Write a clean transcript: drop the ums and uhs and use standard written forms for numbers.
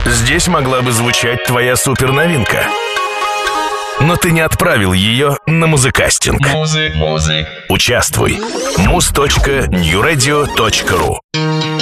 Здесь могла бы звучать твоя суперновинка. Но ты не отправил ее на музыкастинг. Участвуй. muz.newradio.ru